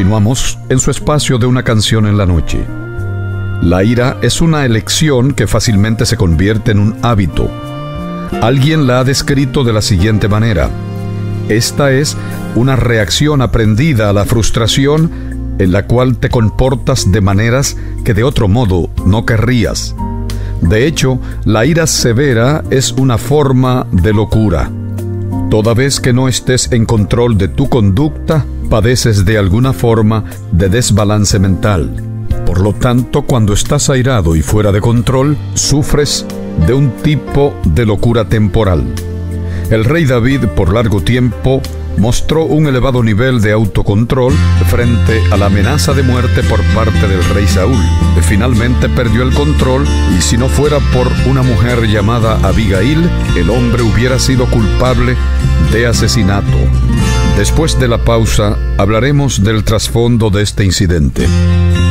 Continuamos en su espacio de una canción en la noche. La ira es una elección que fácilmente se convierte en un hábito. Alguien la ha descrito de la siguiente manera: esta es una reacción aprendida a la frustración en la cual te comportas de maneras que de otro modo no querrías. De hecho, la ira severa es una forma de locura. Toda vez que no estés en control de tu conducta, padeces de alguna forma de desbalance mental. Por lo tanto, cuando estás airado y fuera de control, sufres de un tipo de locura temporal. El rey David, por largo tiempo, mostró un elevado nivel de autocontrol frente a la amenaza de muerte por parte del rey Saúl. Finalmente perdió el control, y si no fuera por una mujer llamada Abigail, el hombre hubiera sido culpable de asesinato. Después de la pausa, hablaremos del trasfondo de este incidente.